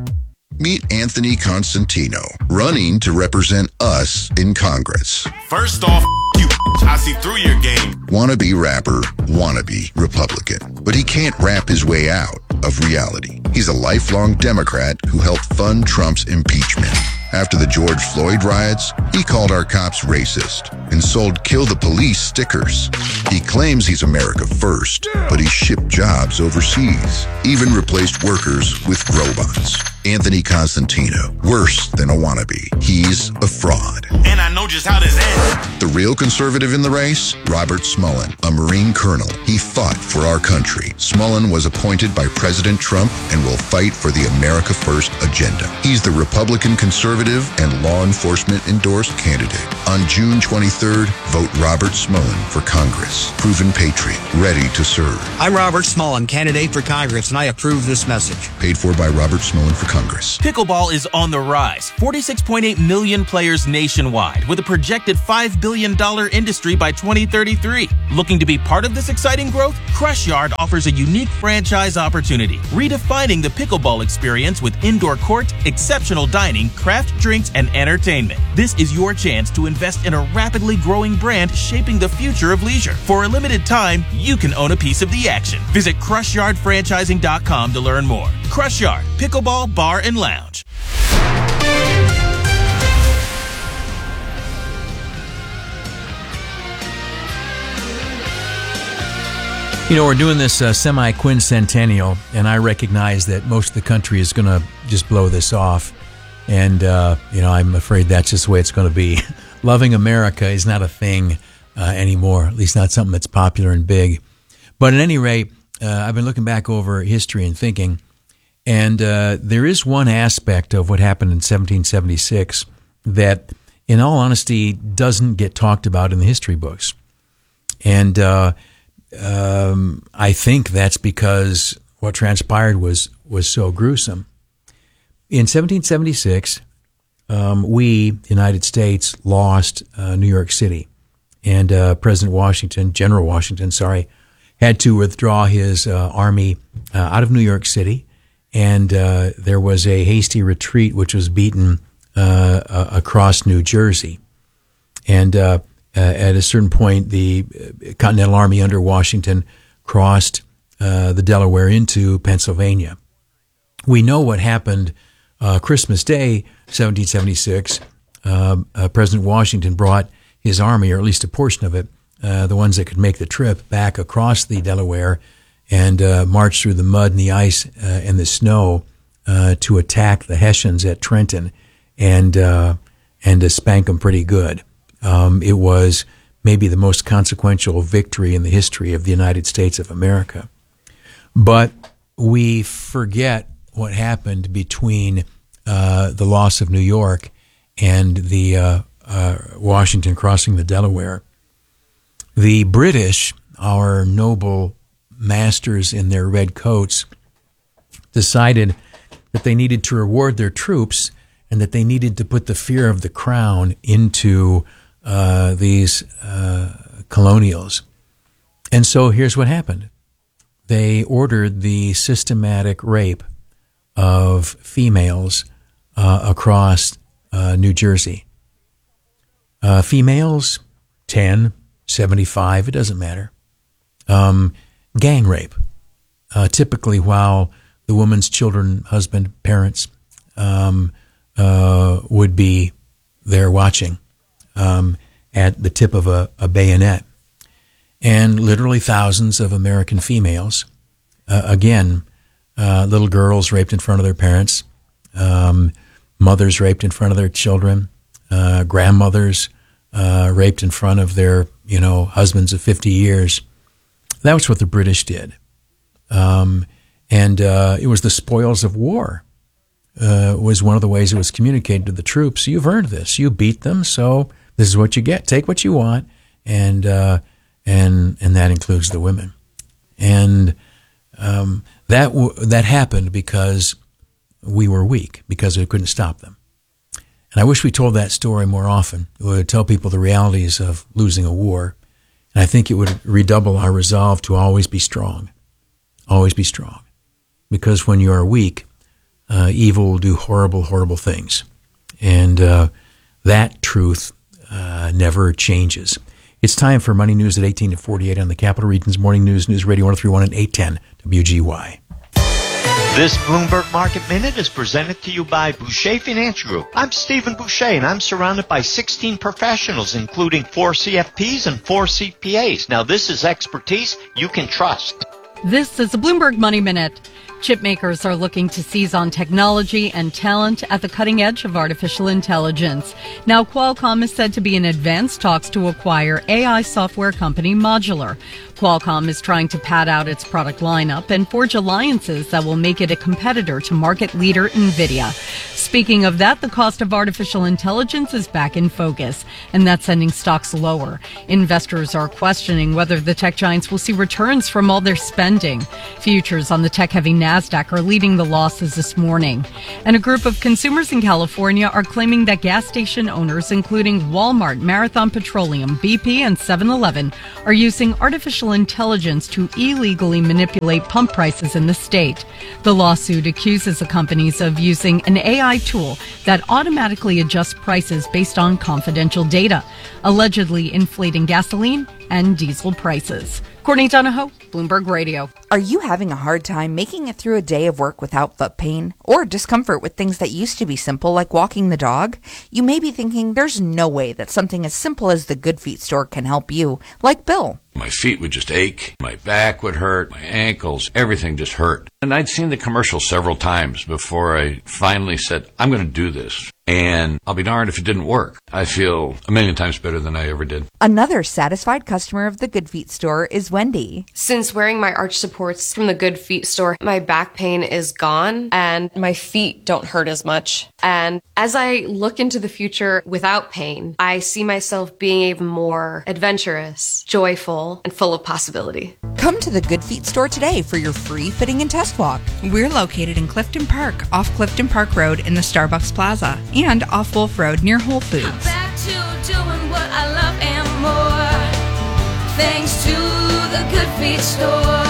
Meet Anthony Constantino, running to represent us in Congress. First off, you. I see through your game. Wannabe rapper, wannabe Republican. But he can't rap his way out of reality. He's a lifelong Democrat who helped fund Trump's impeachment. After the George Floyd riots, he called our cops racist and sold Kill the Police stickers. He claims he's America first, but he shipped jobs overseas, even replaced workers with robots. Anthony Constantino. Worse than a wannabe. He's a fraud. And I know just how this ends. The real conservative in the race? Robert Smullen, a Marine colonel. He fought for our country. Smullen was appointed by President Trump and will fight for the America First agenda. He's the Republican conservative and law enforcement endorsed candidate. On June twenty-third, vote Robert Smullen for Congress. Proven patriot, ready to serve. I'm Robert Smullen, candidate for Congress, and I approve this message. Paid for by Robert Smullen for Congress. Pickleball is on the rise. forty-six point eight million players nationwide, with a projected five billion dollars industry by twenty thirty-three. Looking to be part of this exciting growth? Crush Yard offers a unique franchise opportunity, redefining the pickleball experience with indoor court, exceptional dining, craft drinks, and entertainment. This is your chance to invest in a rapidly growing brand shaping the future of leisure. For a limited time, you can own a piece of the action. Visit crush yard franchising dot com to learn more. Crush Yard, Pickleball Bar and Lounge. You know, we're doing this uh, semi-quincentennial, and I recognize that most of the country is going to just blow this off. And, uh, you know, I'm afraid that's just the way it's going to be. Loving America is not a thing uh, anymore, at least not something that's popular and big. But at any rate, uh, I've been looking back over history and thinking, and uh, there is one aspect of what happened in seventeen seventy-six that, in all honesty, doesn't get talked about in the history books. And uh, um, I think that's because what transpired was, was so gruesome. In seventeen seventy-six, um, we, the United States, lost uh, New York City. And uh, President Washington, General Washington, sorry, had to withdraw his uh, army uh, out of New York City. And uh, there was a hasty retreat which was beaten uh, uh, across New Jersey. And uh, uh, at a certain point, the Continental Army under Washington crossed uh, the Delaware into Pennsylvania. We know what happened uh, Christmas Day, seventeen seventy-six. Uh, uh, President Washington brought his army, or at least a portion of it, uh, the ones that could make the trip back across the Delaware, and uh, marched through the mud and the ice uh, and the snow uh, to attack the Hessians at Trenton and uh, and to spank them pretty good. Um, it was maybe the most consequential victory in the history of the United States of America. But we forget what happened between uh, the loss of New York and the uh, uh, Washington crossing the Delaware. The British, our noble masters in their red coats, decided that they needed to reward their troops and that they needed to put the fear of the crown into uh, these uh, colonials. And so here's what happened. They ordered the systematic rape of females uh, across uh, New Jersey. Uh, females, ten, seventy-five, it doesn't matter. Um, gang rape, uh, typically while the woman's children, husband, parents um, uh, would be there watching um, at the tip of a, a bayonet. And literally thousands of American females, uh, again, uh, little girls raped in front of their parents, um, mothers raped in front of their children, uh, grandmothers uh, raped in front of their, you know, husbands of fifty years. That was what the British did. Um, and uh, it was the spoils of war uh, was one of the ways it was communicated to the troops. You've earned this. You beat them, so this is what you get. Take what you want, and uh, and and that includes the women. And um, that w- that happened because we were weak, because we couldn't stop them. And I wish we told that story more often. We would tell people the realities of losing a war. And I think it would redouble our resolve to always be strong. Always be strong. Because when you are weak, uh, evil will do horrible, horrible things. And uh, that truth uh, never changes. It's time for Money News at eighteen to forty-eight on the Capital Region's Morning News, News Radio one oh three point one and eight ten W G Y. This Bloomberg Market Minute is presented to you by Boucher Finance Group. I'm Stephen Boucher, and I'm surrounded by sixteen professionals, including four C F Ps and four C P As. Now, this is expertise you can trust. This is the Bloomberg Money Minute. Chip makers are looking to seize on technology and talent at the cutting edge of artificial intelligence. Now, Qualcomm is said to be in advanced talks to acquire A I software company Modular. Qualcomm is trying to pad out its product lineup and forge alliances that will make it a competitor to market leader NVIDIA. Speaking of that, the cost of artificial intelligence is back in focus, and that's sending stocks lower. Investors are questioning whether the tech giants will see returns from all their spending. Futures on the tech-heavy NASDAQ are leading the losses this morning. And a group of consumers in California are claiming that gas station owners, including Walmart, Marathon Petroleum, B P, and seven eleven, are using artificial intelligence to illegally manipulate pump prices in the state. The lawsuit accuses the companies of using an A I tool that automatically adjusts prices based on confidential data, allegedly inflating gasoline and diesel prices. Courtney Donahoe, Bloomberg Radio. Are you having a hard time making it through a day of work without foot pain or discomfort with things that used to be simple like walking the dog? You may be thinking there's no way that something as simple as the Good Feet store can help you, like Bill. My feet would just ache, my back would hurt, my ankles, everything just hurt. And I'd seen the commercial several times before I finally said, I'm going to do this. And I'll be darned if it didn't work. I feel a million times better than I ever did. Another satisfied customer of the Good Feet store is Wendy. Since wearing my arch supports from the Good Feet store, my back pain is gone and my feet don't hurt as much. And as I look into the future without pain, I see myself being even more adventurous, joyful, and full of possibility. Come to the Good Feet store today for your free fitting and test walk. We're located in Clifton Park, off Clifton Park Road in the Starbucks Plaza, and off Wolf Road near Whole Foods. I'm back to doing what I love and more, thanks to the Good Feet store.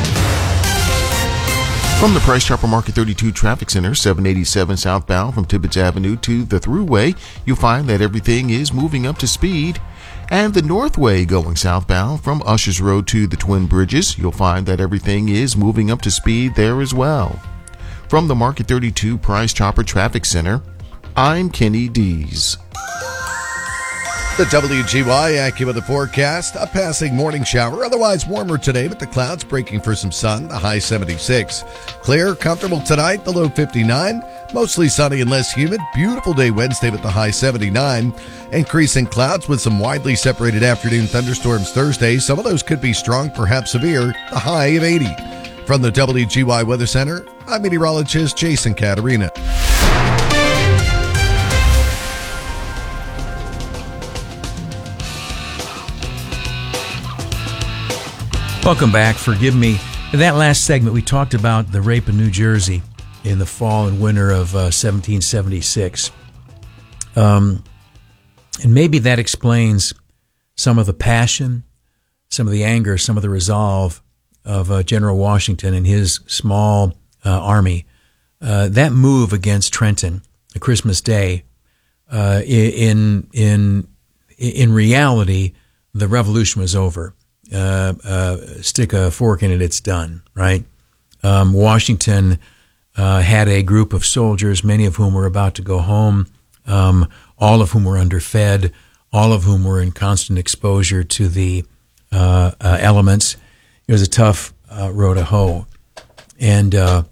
From the Price Chopper Market thirty-two Traffic Center, seven eighty-seven southbound from Tibbetts Avenue to the Thruway, you'll find that everything is moving up to speed. And the Northway going southbound from Ushers Road to the Twin Bridges, you'll find that everything is moving up to speed there as well. From the Market thirty-two Price Chopper Traffic Center, I'm Kenny Dees. The W G Y AccuWeather forecast, a passing morning shower, otherwise warmer today, but the clouds breaking for some sun, the high seventy-six. Clear, comfortable tonight, the low fifty-nine. Mostly sunny and less humid. Beautiful day Wednesday with the high seventy-nine. Increasing clouds with some widely separated afternoon thunderstorms Thursday. Some of those could be strong, perhaps severe, the high of eighty. From the W G Y Weather Center, I'm meteorologist Jason Caterina. Welcome back. Forgive me. In that last segment, we talked about the rape in New Jersey in the fall and winter of uh, seventeen seventy-six. Um, and maybe that explains some of the passion, some of the anger, some of the resolve of uh, General Washington and his small uh, army. Uh, that move against Trenton, Christmas Day, uh, in in in reality, the revolution was over. Uh, uh, stick a fork in it, it's done, right? Um, Washington uh, had a group of soldiers, many of whom were about to go home, um, all of whom were underfed, all of whom were in constant exposure to the uh, uh, elements. It was a tough uh, row to hoe. And uh,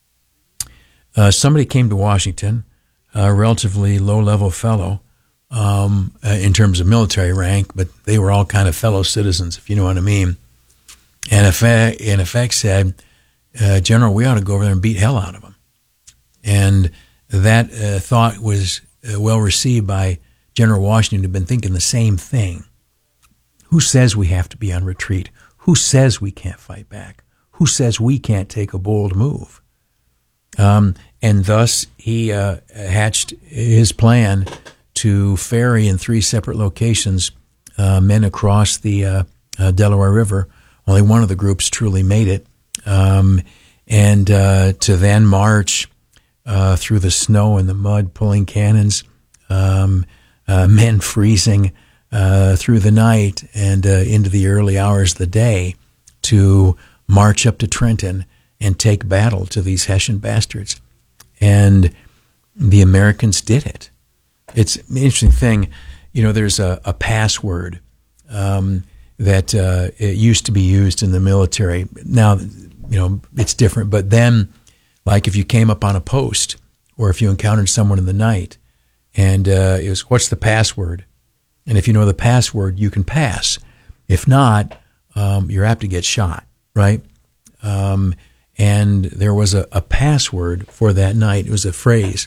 uh, somebody came to Washington, a relatively low-level fellow, Um, uh, in terms of military rank, but they were all kind of fellow citizens, if you know what I mean. And in effect, in effect said, uh, General, we ought to go over there and beat hell out of them. And that uh, thought was uh, well received by General Washington, who'd been thinking the same thing. Who says we have to be on retreat? Who says we can't fight back? Who says we can't take a bold move? Um, and thus he uh, hatched his plan to ferry in three separate locations uh, men across the uh, uh, Delaware River. Only one of the groups truly made it. Um, and uh, to then march uh, through the snow and the mud, pulling cannons, um, uh, men freezing uh, through the night and uh, into the early hours of the day to march up to Trenton and take battle to these Hessian bastards. And the Americans did it. It's an interesting thing. You know, there's a, a password um, that uh, it used to be used in the military. Now, you know, it's different. But then, like if you came up on a post or if you encountered someone in the night and uh, it was, what's the password? And if you know the password, you can pass. If not, um, you're apt to get shot, right? Um, and there was a, a password for that night. It was a phrase.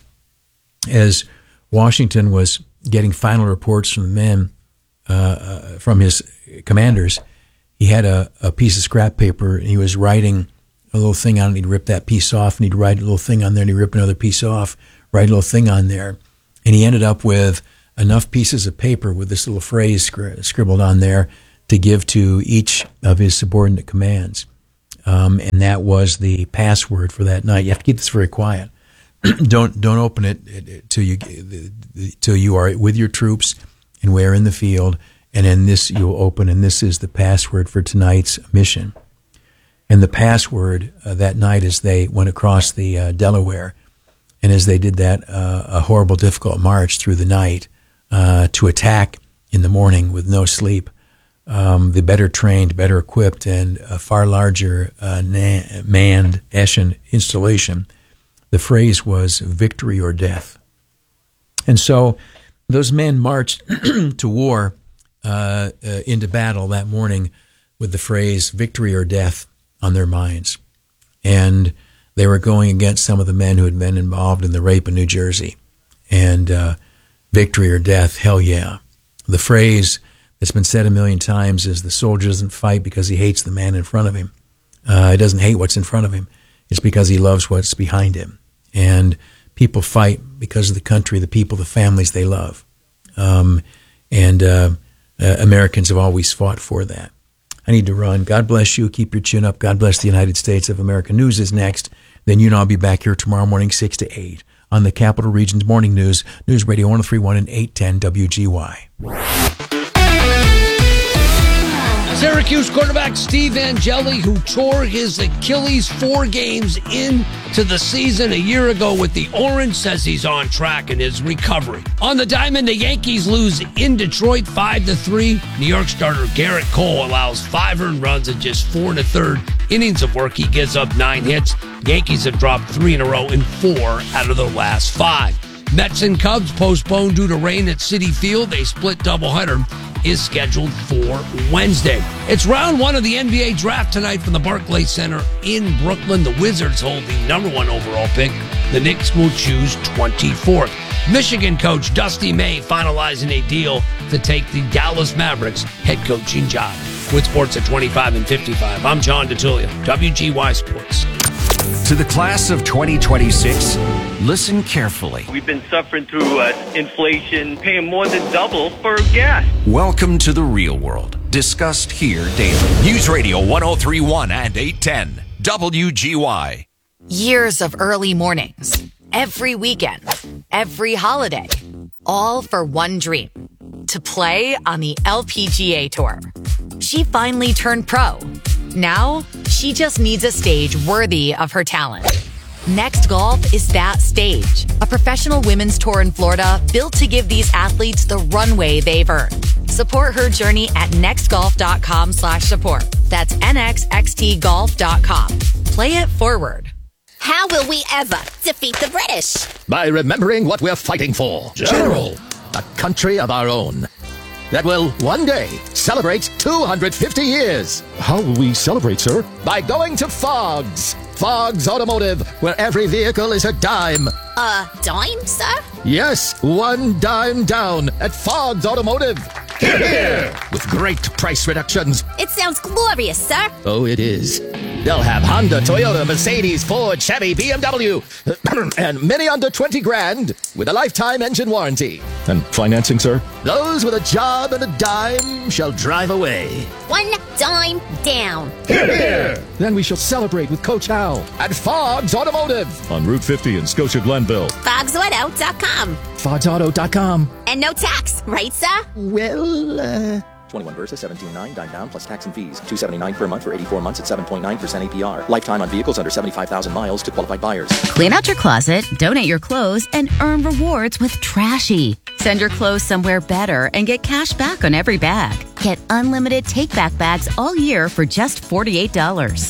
As Washington was getting final reports from the men, uh, uh, from his commanders, he had a, a piece of scrap paper and he was writing a little thing on it. He'd rip that piece off and he'd write a little thing on there and he'd rip another piece off, write a little thing on there. And he ended up with enough pieces of paper with this little phrase scri- scribbled on there to give to each of his subordinate commands. Um, and that was the password for that night. You have to keep this very quiet. don't don't open it till you till you are with your troops and we're in the field. And then this you'll open, and this is the password for tonight's mission. And the password uh, that night, as they went across the uh, Delaware, and as they did that uh, a horrible, difficult march through the night uh, to attack in the morning with no sleep, um, the better trained, better equipped, and a far larger uh, na- manned Eschen installation, the phrase was victory or death. And so those men marched to war, uh, uh, into battle that morning with the phrase victory or death on their minds. And they were going against some of the men who had been involved in the rape in New Jersey. And uh, victory or death, hell yeah. The phrase that's been said a million times is the soldier doesn't fight because he hates the man in front of him. Uh, he doesn't hate what's in front of him. It's because he loves what's behind him. And people fight because of the country, the people, the families they love. Um, and uh, uh, Americans have always fought for that. I need to run. God bless you. Keep your chin up. God bless the United States of America. News is next. Then you and I'll be back here tomorrow morning, six to eight, on the Capital Region's Morning News, News Radio one oh three point one and eight ten W G Y. Syracuse quarterback Steve Angeli, who tore his Achilles four games into the season a year ago with the Orange, says he's on track in his recovery. On the diamond, the Yankees lose in Detroit five to three. New York starter Garrett Cole allows five earned runs in just four and a third innings of work. He gives up nine hits. Yankees have dropped three in a row in four out of their last five. Mets and Cubs postponed due to rain at Citi Field. A split doubleheader is scheduled for Wednesday. It's round one of the N B A draft tonight from the Barclays Center in Brooklyn. The Wizards hold the number one overall pick. The Knicks will choose twenty-fourth. Michigan coach Dusty May finalizing a deal to take the Dallas Mavericks head coaching job. With sports at twenty-five and fifty-five, I'm John DeTullio, W G Y Sports. To the class of twenty twenty-six, listen carefully. We've been suffering through uh, inflation, paying more than double for gas. Welcome to the real world, discussed here daily. News Radio one oh three point one and eight ten, W G Y. Years of early mornings, every weekend, every holiday, all for one dream, to play on the L P G A Tour. She finally turned pro. Now, she just needs a stage worthy of her talent. Next Golf is that stage. A professional women's tour in Florida built to give these athletes the runway they've earned. Support her journey at nextgolf.com slash support. That's N X X T golf dot com. Play it forward. How will we ever defeat the British? By remembering what we're fighting for. General. A country of our own that will one day celebrate two hundred fifty years. How will we celebrate, sir? By going to Fogg's. Fogg's Automotive, where every vehicle is a dime. A dime, sir? Yes, one dime down at Fogg's Automotive. Hear, hear. With great price reductions. It sounds glorious, sir. Oh, it is. They'll have Honda, Toyota, Mercedes, Ford, Chevy, B M W, and many under twenty grand with a lifetime engine warranty. And financing, sir? Those with a job and a dime shall drive away. One dime down. Hear, hear. Then we shall celebrate with Coach Hal. At Fogg's Automotive. On Route fifty in Scotia Glenville. Fogs Auto dot com. Fogs Auto dot com. And no tax, right, sir? Well, uh... twenty-one Versa, seventeen nine, dime down, plus tax and fees. two seventy-nine per month for eighty-four months at seven point nine percent A P R. Lifetime on vehicles under seventy-five thousand miles to qualified buyers. Clean out your closet, donate your clothes, and earn rewards with Trashy. Send your clothes somewhere better and get cash back on every bag. Get unlimited take-back bags all year for just forty-eight dollars.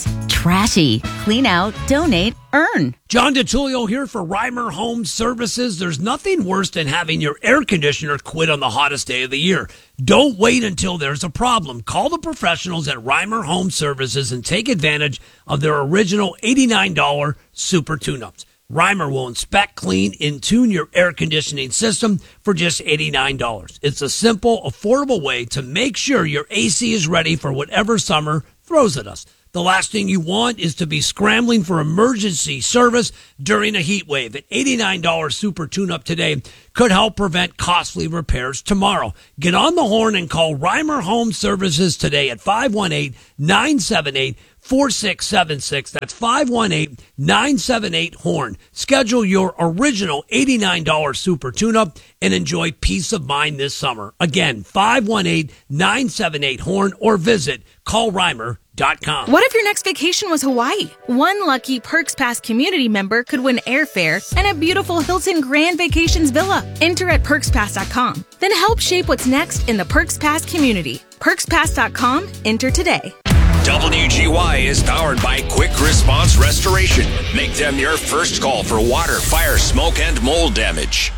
trashy. Clean out, donate, earn. John DeTulio here for Reimer Home Services. There's nothing worse than having your air conditioner quit on the hottest day of the year. Don't wait until there's a problem. Call the professionals at Reimer Home Services and take advantage of their original eighty-nine dollars super tune-ups. Reimer will inspect, clean, and tune your air conditioning system for just eighty-nine dollars. It's a simple, affordable way to make sure your A C is ready for whatever summer throws at us. The last thing you want is to be scrambling for emergency service during a heat wave. An eighty-nine dollars super tune-up today could help prevent costly repairs tomorrow. Get on the horn and call Reimer Home Services today at five one eight, nine seven eight, four six seven six. That's five one eight, nine seven eight, HORN. Schedule your original eighty-nine dollars super tune-up and enjoy peace of mind this summer. Again, five one eight, nine seven eight, HORN or visit call reimer dot com. What if your next vacation was Hawaii? One lucky Perks Pass community member could win airfare and a beautiful Hilton Grand Vacations villa. Enter at perks pass dot com. Then help shape what's next in the Perks Pass community. perks pass dot com. Enter today. W G Y is powered by Quick Response Restoration. Make them your first call for water, fire, smoke, and mold damage.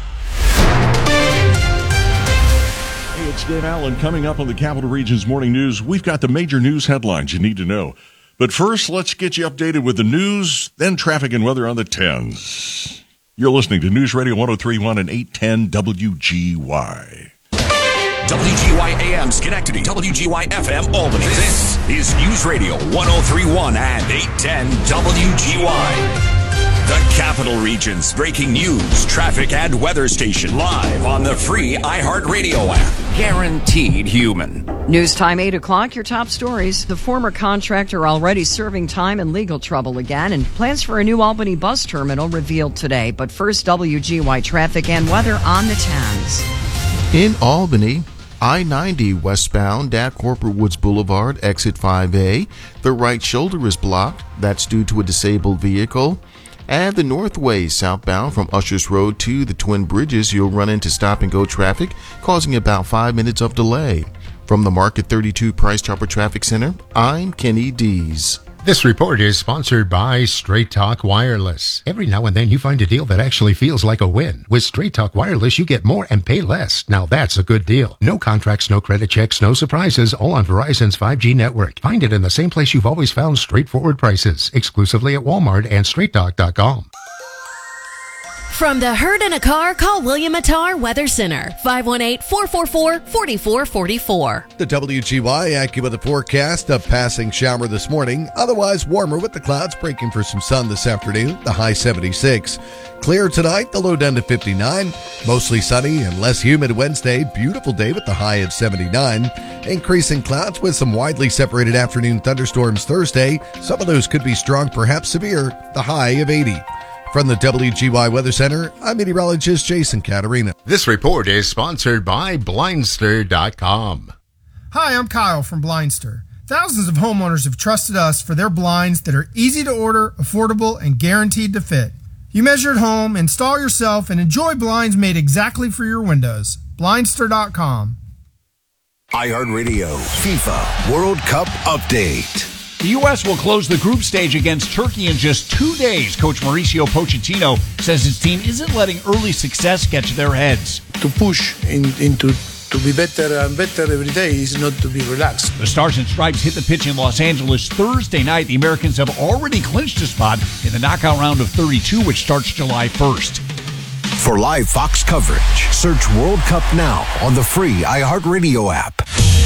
Hey, it's Dave Allen. Coming up on the Capital Region's Morning News, we've got the major news headlines you need to know. But first, let's get you updated with the news, then traffic and weather on the tens. You're listening to News Radio one oh three point one and eight ten W G Y. W G Y A M Schenectady, W G Y F M Albany. This is News Radio one oh three point one and eight ten W G Y. The Capital Region's breaking news, traffic, and weather station live on the free iHeartRadio app. Guaranteed human. News time, eight o'clock. Your top stories. The former contractor already serving time in legal trouble again, and plans for a new Albany bus terminal revealed today. But first, W G Y traffic and weather on the tens. In Albany, I ninety westbound at Corporate Woods Boulevard, exit five A. The right shoulder is blocked. That's due to a disabled vehicle. And the Northway southbound from Ushers Road to the Twin Bridges, you'll run into stop-and-go traffic, causing about five minutes of delay. From the Market thirty-two Price Chopper Traffic Center, I'm Kenny Dees. This report is sponsored by Straight Talk Wireless. Every now and then you find a deal that actually feels like a win. With Straight Talk Wireless, you get more and pay less. Now that's a good deal. No contracts, no credit checks, no surprises, all on Verizon's five G network. Find it in the same place you've always found straightforward prices, exclusively at Walmart and straight talk dot com. From the hurt in a car, call William Attar Weather Center, five one eight, four four four, four four four four. The W G Y AccuWeather forecast, a passing shower this morning, otherwise warmer with the clouds breaking for some sun this afternoon, the high seventy-six. Clear tonight, the low down to fifty-nine. Mostly sunny and less humid Wednesday, beautiful day with the high at seventy-nine. Increasing clouds with some widely separated afternoon thunderstorms Thursday. Some of those could be strong, perhaps severe, the high of eighty. From the W G Y Weather Center, I'm meteorologist Jason Caterina. This report is sponsored by Blindster dot com. Hi, I'm Kyle from Blindster. Thousands of homeowners have trusted us for their blinds that are easy to order, affordable, and guaranteed to fit. You measure at home, install yourself, and enjoy blinds made exactly for your windows. Blindster dot com. iHeartRadio FIFA World Cup Update. The U S will close the group stage against Turkey in just two days. Coach Mauricio Pochettino says his team isn't letting early success get to their heads. To push in, into to be better and better every day is not to be relaxed. The Stars and Stripes hit the pitch in Los Angeles Thursday night. The Americans have already clinched a spot in the knockout round of thirty-two, which starts July first. For live Fox coverage, search World Cup now on the free iHeartRadio app.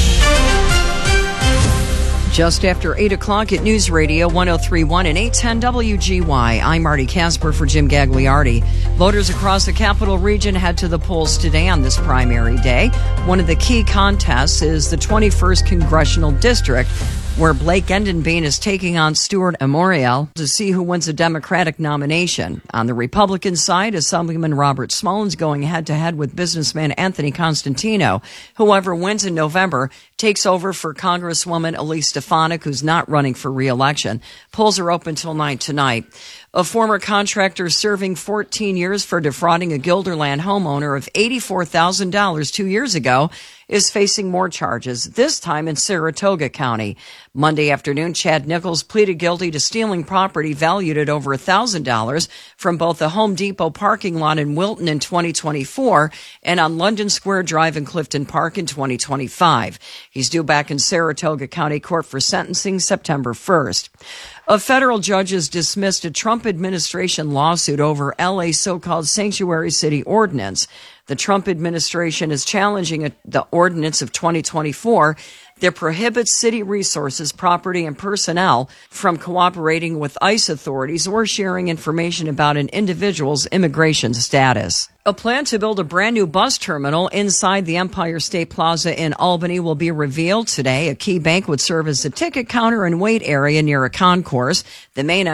Just after eight o'clock at News Radio one oh three point one and eight ten W G Y. I'm Marty Casper for Jim Gagliardi. Voters across the Capital Region head to the polls today on this primary day. One of the key contests is the twenty-first Congressional District, where Blake Endenbean is taking on Stuart Amorial to see who wins a Democratic nomination. On the Republican side, Assemblyman Robert Smullen's going head-to-head with businessman Anthony Constantino. Whoever wins in November takes over for Congresswoman Elise Stefanik, who's not running for re-election. Polls are open till nine tonight. A former contractor serving fourteen years for defrauding a Guilderland homeowner of eighty-four thousand dollars two years ago is facing more charges, this time in Saratoga County. Monday afternoon, Chad Nichols pleaded guilty to stealing property valued at over one thousand dollars from both the Home Depot parking lot in Wilton in twenty twenty-four and on London Square Drive in Clifton Park in twenty twenty-five. He's due back in Saratoga County Court for sentencing September first. A federal judge has dismissed a Trump administration lawsuit over L A's so-called sanctuary city ordinance. The Trump administration is challenging a, the ordinance of twenty twenty-four that prohibits city resources, property, and personnel from cooperating with ICE authorities or sharing information about an individual's immigration status. A plan to build a brand new bus terminal inside the Empire State Plaza in Albany will be revealed today. A key bank would serve as a ticket counter and wait area near a concourse. The main